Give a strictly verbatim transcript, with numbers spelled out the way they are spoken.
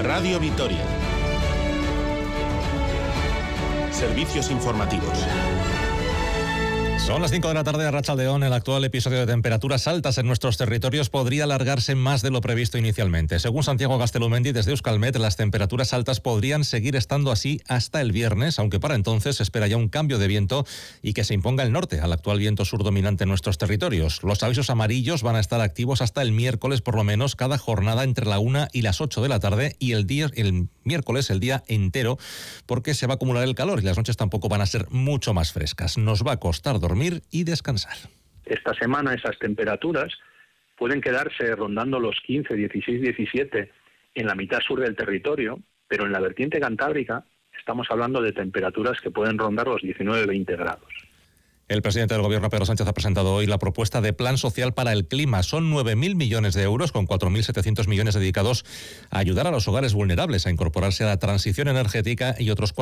Radio Vitoria. Servicios informativos. Son las cinco de la tarde a Arratsaldeón. El actual episodio de temperaturas altas en nuestros territorios podría alargarse más de lo previsto inicialmente. Según Santiago Gastelumendi, desde Euskalmet, las temperaturas altas podrían seguir estando así hasta el viernes, aunque para entonces se espera ya un cambio de viento y que se imponga el norte al actual viento sur dominante en nuestros territorios. Los avisos amarillos van a estar activos hasta el miércoles, por lo menos cada jornada entre la una y las ocho de la tarde, y el día el miércoles el día entero, porque se va a acumular el calor y las noches tampoco van a ser mucho más frescas. Nos va a costar dormir y descansar. Esta semana esas temperaturas pueden quedarse rondando los quince, dieciséis, diecisiete en la mitad sur del territorio, pero en la vertiente cantábrica estamos hablando de temperaturas que pueden rondar los diecinueve, veinte grados. El presidente del Gobierno, Pedro Sánchez, ha presentado hoy la propuesta de Plan Social para el Clima. Son nueve mil millones de euros, con cuatro mil setecientos millones dedicados a ayudar a los hogares vulnerables a incorporarse a la transición energética y otros